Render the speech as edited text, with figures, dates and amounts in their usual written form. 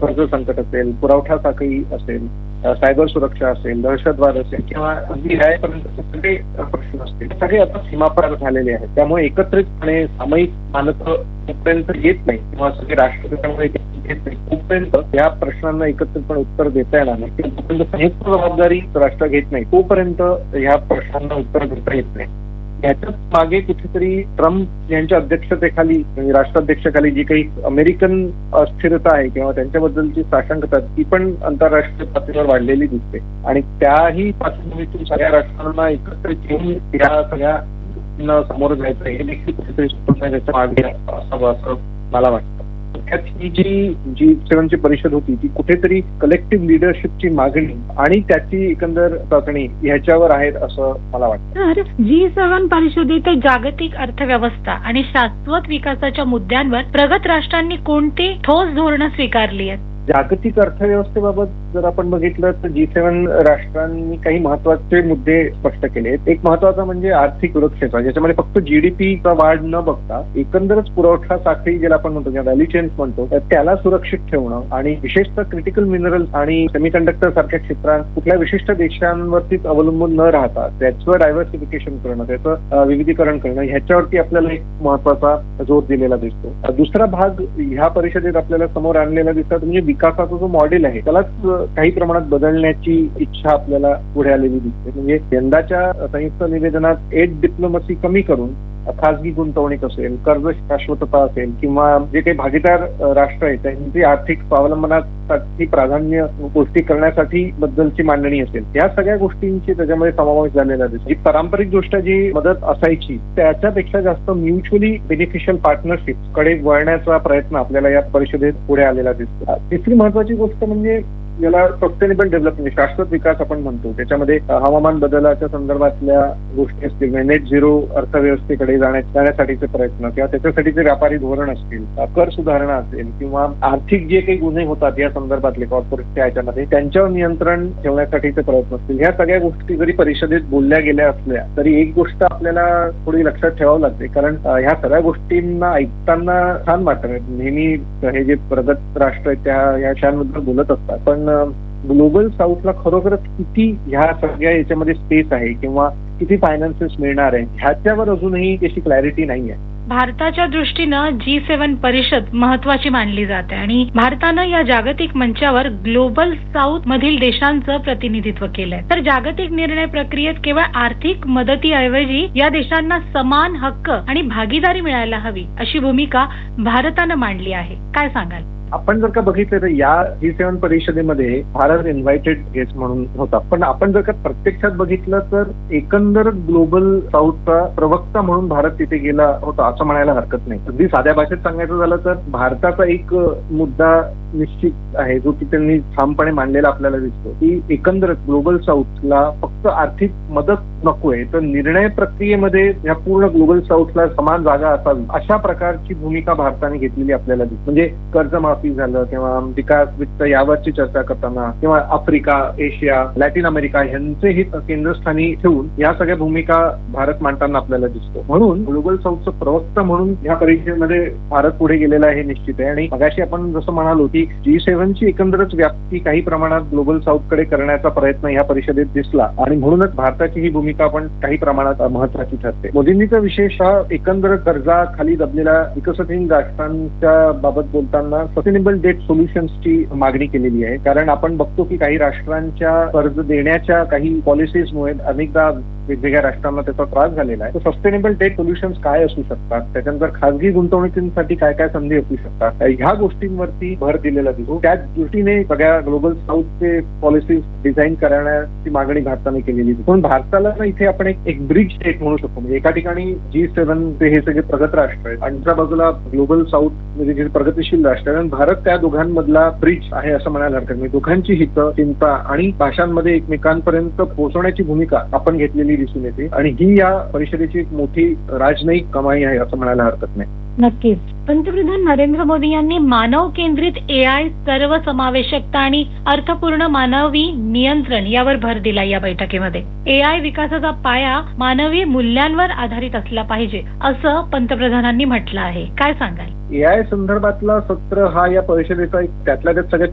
कर्ज संकट असेल, पुरवठा साखळी असेल, सायबर सुरक्षा असेल, दहशतवाद असेल किंवा अगदी न्यायापर्यंत सगळे प्रश्न असतील, सगळे आता सीमापार झालेले आहेत. त्यामुळे एकत्रितपणे सामायिक मानकं तोपर्यंत येत नाही किंवा सगळे राष्ट्रपतींमुळे येत नाही तोपर्यंत या प्रश्नांना एकत्रितपणे उत्तर देता येणार नाही किंवा तोपर्यंत संयुक्त जबाबदारी राष्ट्र घेत नाही तोपर्यंत ह्या प्रश्नांना उत्तर देता येत नाही. याच्याच मागे कुठेतरी ट्रम्प यांच्या अध्यक्षतेखाली म्हणजे राष्ट्राध्यक्षाखाली जी काही अमेरिकन अस्थिरता आहे किंवा त्यांच्याबद्दलची साशंकता ती पण आंतरराष्ट्रीय पातळीवर वाढलेली दिसते आणि त्याही पार्श्वभूमीतून सगळ्या राष्ट्रांना एकत्रित येऊन या सगळ्या समोर जायचं हे देखील कुठेतरी त्याच्या मागे असावं असं मला वाटतं. ही जी G7 ची परिषद होती ती कुठेतरी कलेक्टिव्ह लिडरशिपची मागणी आणि त्याची एकंदर चाचणी ह्याच्यावर आहेत असं मला वाटतं. तर G7 परिषदेत जागतिक अर्थव्यवस्था आणि शाश्वत विकासाच्या मुद्द्यांवर प्रगत राष्ट्रांनी कोणती ठोस धोरणं स्वीकारली आहेत? जागतिक अर्थव्यवस्थेबाबत जर आपण बघितलं तर G7 राष्ट्रांनी काही महत्वाचे मुद्दे स्पष्ट केले आहेत. एक महत्वाचा म्हणजे आर्थिक सुरक्षेचा, ज्याच्यामध्ये फक्त जीडीपीचा वाढ न बघता एकंदरच पुरवठा साखळी ज्याला आपण म्हणतो किंवा व्हॅल्यू चेन्स म्हणतो त्याला सुरक्षित ठेवणं आणि विशेषतः क्रिटिकल मिनरल्स आणि सेमीकंडक्टर सारख्या क्षेत्रात कुठल्या विशिष्ट देशांवरतीच अवलंबून न राहता त्याचं डायव्हर्सिफिकेशन करणं, त्याचं विविधीकरण करणं ह्याच्यावरती आपल्याला एक महत्वाचा जोर दिलेला दिसतो. दुसरा भाग ह्या परिषदेत आपल्याला समोर आणलेला दिसतात म्हणजे विकासाचा जो मॉडेल आहे त्यालाच काही प्रमाणात बदलण्याची इच्छा आपल्याला पुढे आलेली दिसते. म्हणजे यंदाच्या संयुक्त निवेदनात एड डिप्लोमसी कमी करून खासगी गुंतवणूक असेल, कर्ज शाश्वतता असेल किंवा जे काही भागीदार राष्ट्र आहेत त्यांची आर्थिक स्वावलंबनासाठी प्राधान्य गोष्टी करण्यासाठी बद्दलची मांडणी असेल, या सगळ्या गोष्टींची त्याच्यामध्ये समावेश झालेला दिसतो. ही पारंपरिक दृष्ट्या जी मदत असायची त्याच्यापेक्षा जास्त म्युच्युअली बेनिफिशियल पार्टनरशिप कडे वळण्याचा प्रयत्न आपल्याला या परिषदेत पुढे आलेला दिसतो. तिसरी महत्वाची गोष्ट म्हणजे याला सस्टेनेबल डेव्हलपमेंट, शाश्वत विकास आपण म्हणतो, त्याच्यामध्ये हवामान बदलाच्या संदर्भातल्या गोष्टी असतील, नेट झिरो अर्थव्यवस्थेकडे जाण्यासाठीचे प्रयत्न किंवा त्याच्यासाठीचे व्यापारी धोरण असतील, कर सुधारणा असेल किंवा आर्थिक जे काही गुन्हे होतात या संदर्भातले कॉर्पोरेटच्या याच्यामध्ये त्यांच्यावर नियंत्रण ठेवण्यासाठीचे प्रयत्न असतील, ह्या सगळ्या गोष्टी जरी परिषदेत बोलल्या गेल्या असल्या तरी एक गोष्ट आपल्याला थोडी लक्षात ठेवावं लागते, कारण ह्या सगळ्या गोष्टींना ऐकताना छान वाटत. नेहमी हे जे प्रगत राष्ट्र आहेत त्या याच्याबद्दल बोलत असतात, पण ग्लोबल साऊथला खरोखरच किती ह्या सगळ्या याच्यामध्ये स्पेस आहे किंवा किती फायनान्सेस मिळणार आहे ह्याच्यावर अजूनही त्याची क्लॅरिटी नाही आहे. भारताच्या दृष्टीनं G7 परिषद महत्वाची मानली जाते आणि भारतानं या जागतिक मंचावर ग्लोबल साऊथ मधील देशांचं प्रतिनिधित्व केलंय. तर जागतिक निर्णय प्रक्रियेत केवळ आर्थिक मदतीऐवजी या देशांना समान हक्क आणि भागीदारी मिळायला हवी अशी भूमिका भारतानं मांडली आहे. काय सांगाल? आपण जर का बघितलं तर या G7 परिषदेमध्ये भारत इन्व्हायटेड गेस्ट म्हणून होता, पण आपण जर का प्रत्यक्षात बघितलं तर एकंदर ग्लोबल साऊथचा प्रवक्ता म्हणून भारत तिथे गेला होता असं म्हणायला हरकत नाही. अगदी साध्या भाषेत सांगायचं झालं तर भारताचा एक मुद्दा निश्चित आहे जो की त्यांनी ठामपणे मांडलेला आपल्याला दिसतो की एकंदरच ग्लोबल साऊथला फक्त आर्थिक मदत नकोय तर निर्णय प्रक्रियेमध्ये या पूर्ण ग्लोबल साऊथला समान जागा असावी अशा प्रकारची भूमिका भारताने घेतलेली आपल्याला दिसते. म्हणजे कर्जमाफी झालं किंवा विकास वित्त यावरची चर्चा करताना किंवा आफ्रिका, एशिया, लॅटिन अमेरिका यांचे हित केंद्रस्थानी ठेवून या सगळ्या भूमिका भारत मांडताना आपल्याला दिसतो. म्हणून ग्लोबल साऊथचं प्रवक्ता म्हणून ह्या परिषदेमध्ये भारत पुढे गेलेला आहे निश्चित आहे. आणि मगाशी आपण जसं म्हणालो की G7 ची एकंदरच व्याप्ती काही प्रमाणात ग्लोबल साऊथकडे करण्याचा प्रयत्न या परिषदेत दिसला आणि म्हणूनच भारताची ही भूमिका पण काही प्रमाणात महत्वाची ठरते. मोदींनीचा विशेष हा एकंदर कर्जाखाली दबलेल्या विकसनशील राष्ट्रांच्या बाबत बोलताना सस्टेनेबल डेट सोल्युशन्सची मागणी केलेली आहे. कारण आपण बघतो की काही राष्ट्रांच्या कर्ज देण्याच्या काही पॉलिसीजमुळे अनेकदा वेगवेगळ्या राष्ट्रांना त्याचा त्रास झालेला आहे. तर सस्टेनेबल डेट सोल्युशन्स काय असू शकतात, त्याच्यानंतर खासगी गुंतवणुकीसाठी काय काय संधी असू शकतात, ह्या गोष्टींवरती भर दिलेला दिसतो. त्याच दृष्टीने सगळ्या ग्लोबल साऊथचे पॉलिसीज डिझाईन करण्याची मागणी भारताने केलेली आहे. पण भारताला इथे आपण एक ब्रिज स्टेट म्हणू शकतो. म्हणजे एका ठिकाणी G7 ते हे सगळे प्रगत राष्ट्र आहेत आणि दुसऱ्या बाजूला ग्लोबल साऊथ म्हणजे जे प्रगतीशील राष्ट्र आहेत. भारत त्या दोघांमधला ब्रिज आहे असं म्हणायला हरकत नाही. दोघांची हित, चिंता आणि भाषांमध्ये एकमेकांपर्यंत पोहोचवण्याची भूमिका आपण घेतलेली दिसून येते आणि ही या परिषदेची एक मोठी राजनयिक कमाई आहे असं म्हणायला हरकत नाही. नक्कीच. पंतप्रधान नरेंद्र मोदी यांनी मानव केंद्रित AI, सर्वसमावेशकता आणि अर्थपूर्ण मानवी नियंत्रण यावर भर दिला. या बैठकीमध्ये AI विकासाचा पाया मानवी मूल्यांवर आधारित असला पाहिजे असं पंतप्रधानांनी म्हटलं आहे. काय सांगाल? AI संदर्भातला सत्र हा या परिषदेचा एक त्यातल्या त्यात सगळ्यात